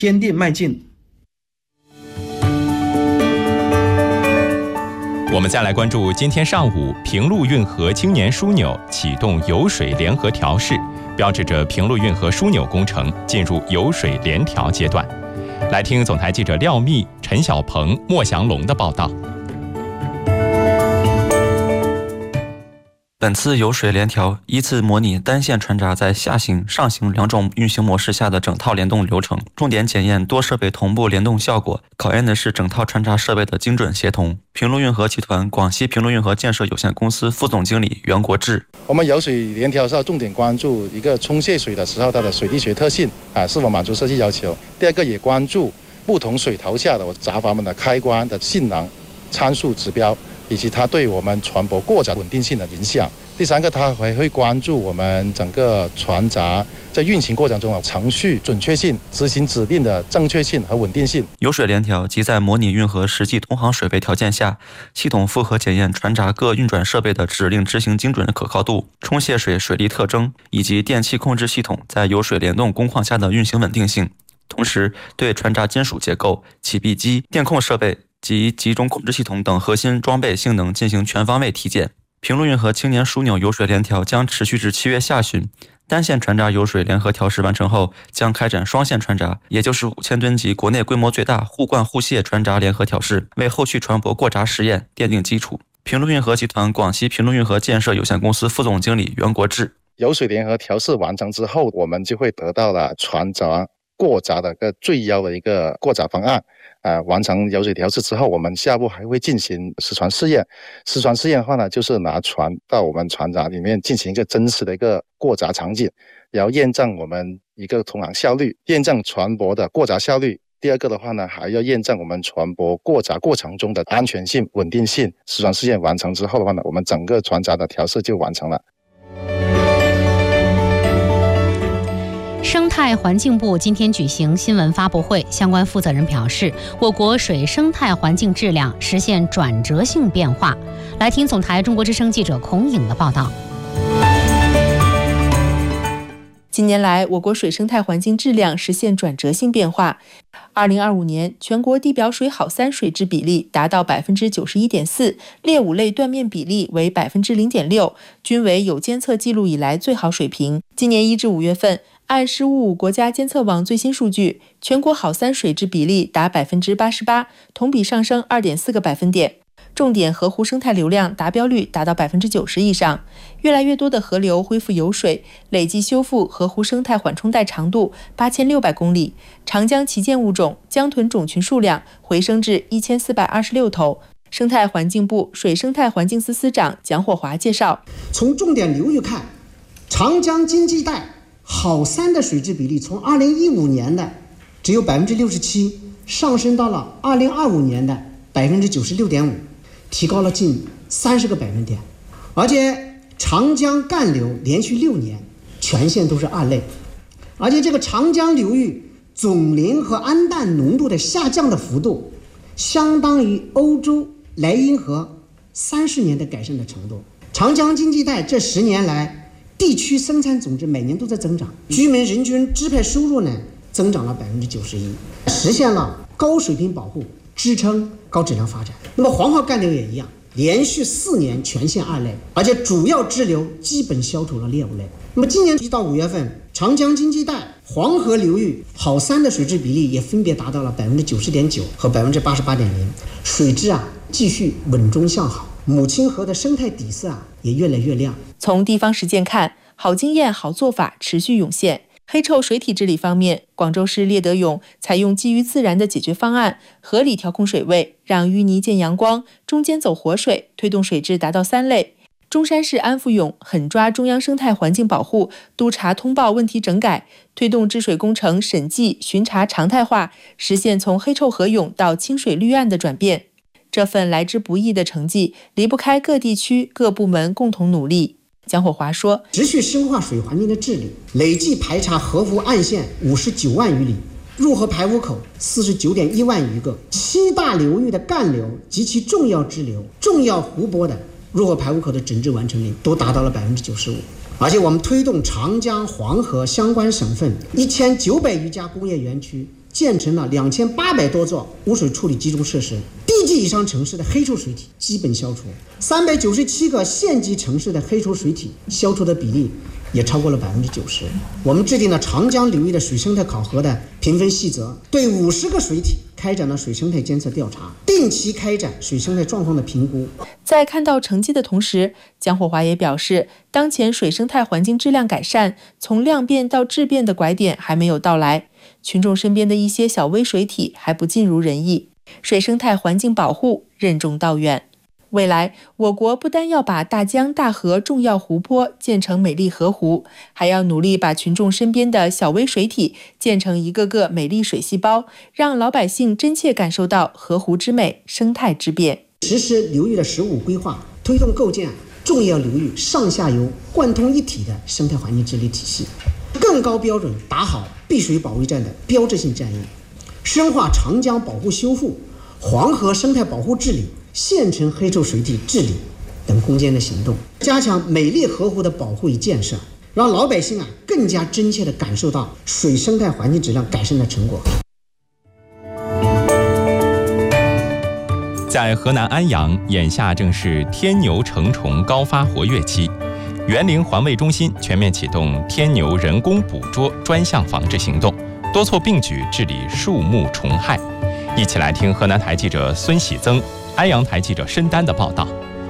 坚定迈进。 我们再来关注今天上午，平陆运河青年枢纽启动油水联合调试，标志着平陆运河枢纽工程进入油水联调阶段。来听总台记者廖密、陈小鹏、莫祥龙的报道。 本次油水联调依次模拟单线船闸在下行、上行两种运行模式下的整套联动流程，重点检验多设备同步联动效果，考验的是整套船闸设备的精准协同。平陆运河集团广西平陆运河建设有限公司副总经理袁国志： 我们油水联调是要重点关注一个冲卸水的时候它的水力学特性是否满足设计要求。第二个也关注不同水头下的闸阀们的开关的性能参数指标，以及它对我们船舶过闸稳定性的影响。第三个，它还会关注我们整个船闸在运行过程中的程序准确性、执行指令的正确性和稳定性。 油水联调即在模拟运河实际通航水位条件下，系统复核检验船闸各运转设备的指令执行精准的可靠度、冲卸水水力特征以及电气控制系统在油水联动工况下的运行稳定性。同时，对船闸金属结构、起闭机、电控设备及集中控制系统等核心装备性能进行全方位体检。平陆运河青年枢纽油水联调将持续至7月下旬，单线船闸油水联合调试完成后，将开展双线船闸，也就是5000吨级国内规模最大互灌互卸船闸联合调试，为后续船舶过闸试验奠定基础。平陆运河集团广西平陆运河建设有限公司副总经理袁国志： 油水联合调试完成之后，我们就会得到了船闸过闸的一个最优的一个过闸方案。完成油水调试之后，我们下步还会进行实船试验。实船试验的话呢，就是拿船到我们船闸里面进行一个真实的一个过闸场景，然后验证我们一个通航效率，验证船舶的过闸效率。第二个的话呢，还要验证我们船舶过闸过程中的安全性、稳定性。实船试验完成之后的话呢，我们整个船闸的调试就完成了。 生态环境部今天举行新闻发布会，相关负责人表示，我国水生态环境质量实现转折性变化。来听总台中国之声记者孔颖的报道。 近年来，我国水生态环境质量实现转折性变化。2025年，全国地表水好3水质比例达到 91.4%， 劣五类断面比例为 0.6%， 均为有监测记录以来最好水平。今年1至5月份，按事务国家监测网最新数据，全国好3水质比例达 88%， 同比上升 2.4个百分点。重点河湖生态流量达标率达到 90% 以上，越来越多的河流恢复游水，累计修复河湖生态缓冲带长度8600公里，长江旗舰物种江豚种群数量回升至1426头。生态环境部水生态环境司司长蒋火华介绍， 从重点流域看，长江经济带好3的水质比例从2015年的只有 67%， 上升到了2025年的 96.5%， 提高了近30个百分点。而且长江干流连续6年全线都是2类，而且这个长江流域总磷和氨氮浓度的下降的幅度相当于欧洲莱茵河30年的改善的程度。长江经济带这10年来地区生产总值每年都在增长，居民人均支配收入呢增长了 91%， 实现了高水平保护，支撑高质量发展。那么黄河干流也一样，连续4年全线2类，而且主要支流基本消除了劣五类。那么今年1到5月份，长江经济带黄河流域好3的水质比例也分别达到了 90.9% 和 88.0%， 水质继续稳中向好，母亲河的生态底色也越来越亮。 从地方实践看，好经验好做法持续涌现。黑臭水体治理方面，广州市猎德涌采用基于自然的解决方案，合理调控水位，让淤泥见阳光，中间走活水，推动水质达到3类。中山市安福涌狠抓中央生态环境保护，督查通报问题整改，推动治水工程审计巡查常态化，实现从黑臭河涌到清水绿岸的转变。这份来之不易的成绩，离不开各地区各部门共同努力。蒋火华说， 持续深化水环境的治理，累计排查河湖岸线59万余里，入河排污口49.1万余个，7大流域的干流及其重要支流、重要湖泊的入河排污口的整治完成率都达到了 95%。 而且我们推动长江、黄河相关省份1900余家工业园区建成了2800多座污水处理集中设施，地级以上城市的黑臭水体基本消除，397个县级城市的黑臭水体消除的比例也超过了90%。我们制定了长江流域的水生态考核的评分细则，对50个水体开展了水生态监测调查，定期开展水生态状况的评估。 在看到成绩的同时，江火华也表示，当前水生态环境质量改善从量变到质变的拐点还没有到来，群众身边的一些小微水体还不尽如人意，水生态环境保护任重道远。未来，我国不单要把大江大河重要湖泊建成美丽河湖，还要努力把群众身边的小微水体建成一个个美丽水细胞，让老百姓真切感受到河湖之美、生态之变。 实施流域的15规划，推动构建重要流域上下游贯通一体的生态环境治理体系，更高标准打好碧水保卫战的标志性战役，深化长江保护修复、黄河生态保护治理、县城黑臭水体治理等攻坚的行动，加强美丽河湖的保护与建设，让老百姓更加真切地感受到水生态环境质量改善的成果。 在河南安阳，眼下正是天牛成虫高发活跃期，园林环卫中心全面启动天牛人工捕捉专项防治行动，多措并举治理树木虫害。一起来听河南台记者孙喜增、安阳台记者申丹的报道。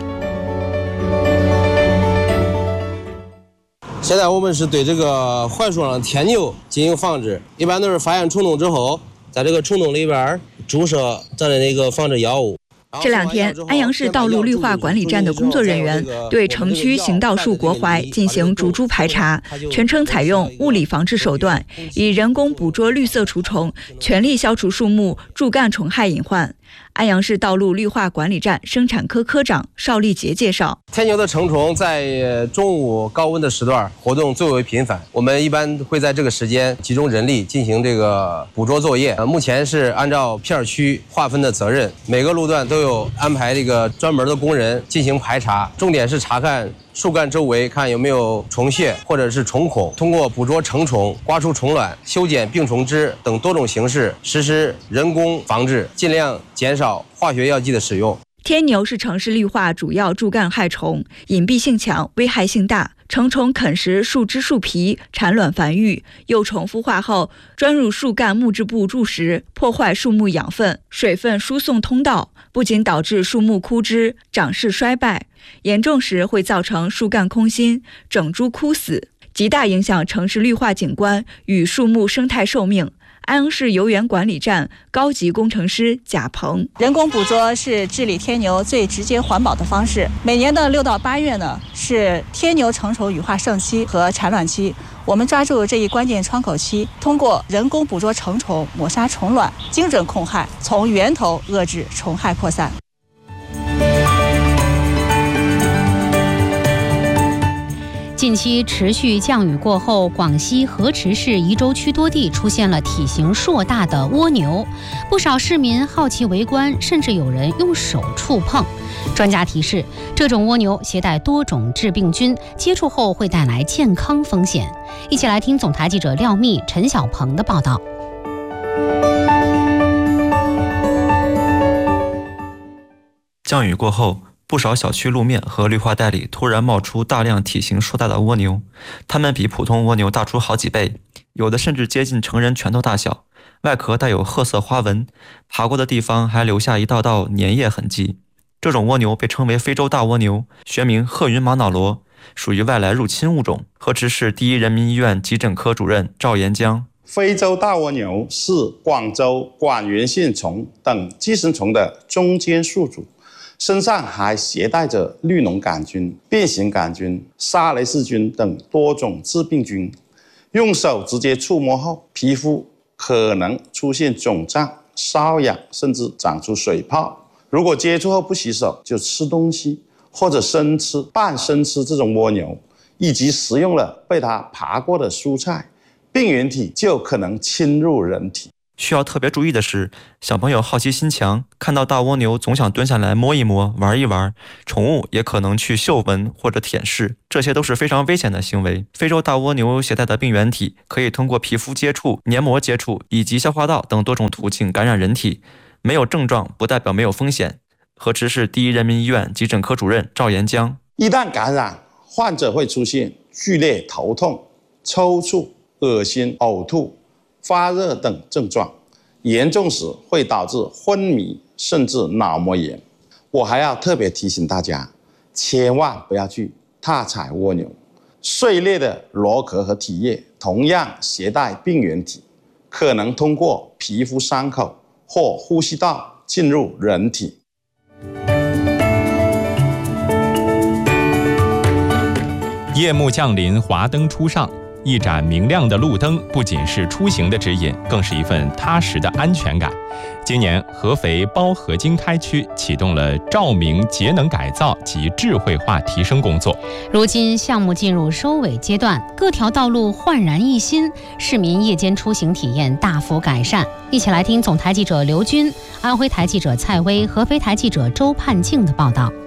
现在我们是对这个槐树上的天牛进行防治，一般都是发现虫洞之后，在这个虫洞里边注射咱的那个防治药物。 这2天，安阳市道路绿化管理站的工作人员对城区行道树国槐进行逐株排查，全程采用物理防治手段，以人工捕捉绿色除虫，全力消除树木柱干虫害隐患。安阳市道路绿化管理站生产科科长邵立杰介绍， 天牛的成虫在中午高温的时段活动最为频繁，我们一般会在这个时间集中人力进行这个捕捉作业。目前是按照片区划分的责任，每个路段都有安排这个专门的工人进行排查，重点是查看树干周围看有没有虫屑或者是虫孔，通过捕捉成虫、刮除虫卵、修剪病虫枝等多种形式实施人工防治，尽量减少化学药剂的使用。 天牛是城市绿化主要柱干害虫，隐蔽性强，危害性大。成虫啃食树枝树皮，产卵繁育，幼虫孵化后钻入树干木质部筑食，破坏树木养分、水分输送通道，不仅导致树木枯枝、长势衰败，严重时会造成树干空心、整株枯死，极大影响城市绿化景观与树木生态寿命。安阳市游园管理站高级工程师贾鹏， 人工捕捉是治理天牛最直接环保的方式。每年的6到8月呢，是天牛成虫羽化盛期和产卵期。我们抓住这一关键窗口期，通过人工捕捉成虫，抹杀虫卵，精准控害，从源头遏制虫害扩散。 近期持续降雨过后，广西河池市宜州区多地出现了体型硕大的蜗牛，不少市民好奇围观，甚至有人用手触碰。专家提示，这种蜗牛携带多种致病菌，接触后会带来健康风险。一起来听总台记者廖密、陈小鹏的报道。 降雨过后，不少小区路面和绿化带里突然冒出大量体型硕大的蜗牛，它们比普通蜗牛大出好几倍，有的甚至接近成人拳头大小，外壳带有褐色花纹，爬过的地方还留下一道道粘液痕迹。这种蜗牛被称为非洲大蜗牛，学名褐云玛瑙螺，属于外来入侵物种。河池市第一人民医院急诊科主任赵延江， 非洲大蜗牛是广州管源线虫等寄生虫的中间宿主，身上还携带着绿脓杆菌、变形杆菌、沙雷氏菌等多种致病菌。用手直接触摸后，皮肤可能出现肿胀、瘙痒，甚至长出水泡。如果接触后不洗手就吃东西，或者生吃、半生吃这种蜗牛，以及食用了被它爬过的蔬菜，病原体就可能侵入人体。 需要特别注意的是，小朋友好奇心强，看到大蜗牛总想蹲下来摸一摸、玩一玩，宠物也可能去嗅闻或者舔舐，这些都是非常危险的行为。非洲大蜗牛携带的病原体可以通过皮肤接触、黏膜接触以及消化道等多种途径感染人体，没有症状不代表没有风险。河池市第一人民医院急诊科主任赵延江： 一旦感染，患者会出现剧烈头痛、抽搐、恶心、呕吐、发热等症状，严重时会导致昏迷甚至脑膜炎。我还要特别提醒大家，千万不要去踏踩蜗牛。碎裂的螺壳和体液同样携带病原体，可能通过皮肤伤口或呼吸道进入人体。 夜幕降临，华灯初上，一盏明亮的路灯不仅是出行的指引，更是一份踏实的安全感。今年合肥包河经开区启动了照明节能改造及智慧化提升工作。 如今项目进入收尾阶段，各条道路焕然一新，市民夜间出行体验大幅改善。一起来听总台记者刘军、安徽台记者蔡薇、合肥台记者周盼静的报道。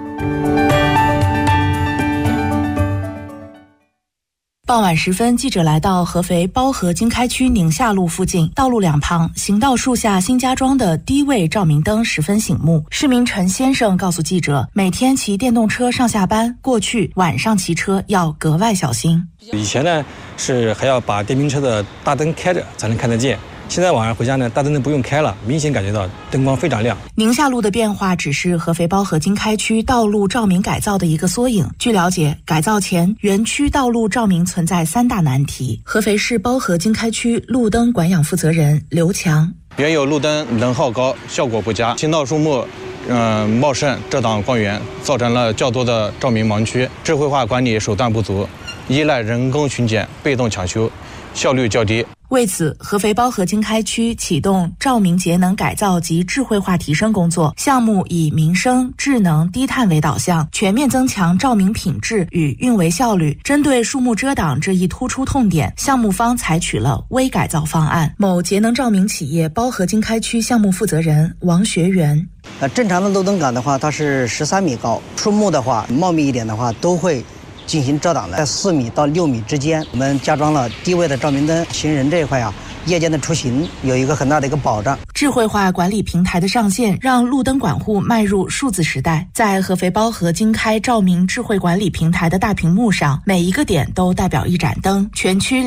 傍晚时分，记者来到合肥包河经开区宁夏路附近，道路两旁行道树下新加装的低位照明灯十分醒目。市民陈先生告诉记者，每天骑电动车上下班，过去晚上骑车要格外小心。 以前呢是还要把电瓶车的大灯开着才能看得见，现在晚上回家呢，大灯不用开了，明显感觉到灯光非常亮。 宁夏路的变化只是合肥包河经开区道路照明改造的一个缩影。据了解，改造前园区道路照明存在3大难题。合肥市包河经开区路灯管养负责人刘强： 原有路灯能耗高，效果不佳，行道树木茂盛，遮挡光源，造成了较多的照明盲区。智慧化管理手段不足，依赖人工巡检、被动抢修，效率较低。 为此，合肥包河经开区启动照明节能改造及智慧化提升工作，项目以民生、智能、低碳为导向，全面增强照明品质与运维效率。针对树木遮挡这一突出痛点，项目方采取了微改造方案。某节能照明企业包河经开区项目负责人王学元： 正常的路灯杆的话，它是13米高，树木的话茂密一点的话，都会进行遮挡的，在4米到6米之间，我们加装了低位的照明灯，行人这一块夜间的出行有一个很大的一个保障。 智慧化管理平台的上线，让路灯管户迈入数字时代。在合肥包河经开照明智慧管理平台的大屏幕上，每一个点都代表一盏灯，全区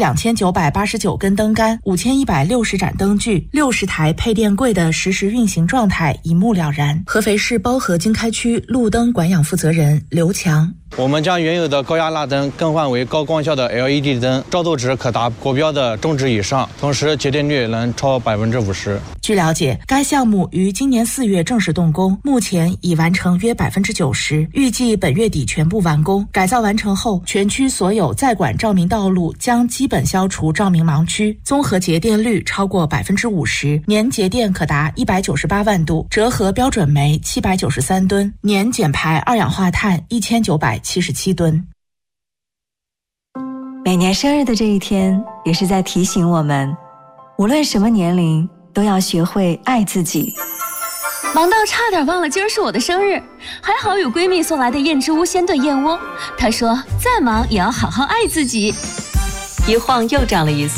2989根灯杆，5160盏灯具，60台配电柜的实时运行状态一目了然。合肥市包河经开区路灯管养负责人刘强： 我们将原有的高压蜡灯更换为高光效的 LED 灯，照度值可达国标的中值以上，同时节电率能超50%。 据了解，该项目于今年4月正式动工，目前已完成约90%，预计本月底全部完工。改造完成后，全区所有在管照明道路将基本消除照明盲区，综合节电率超过50%，年节电可达198万度，折合标准煤793吨，年减排二氧化碳1977吨。 每年生日的这一天，也是在提醒我们，无论什么年龄，都要学会爱自己。 忙到差点忘了今儿是我的生日，还好有闺蜜送来的燕之屋鲜炖燕窝。她说再忙也要好好爱自己。 一晃又长了1岁。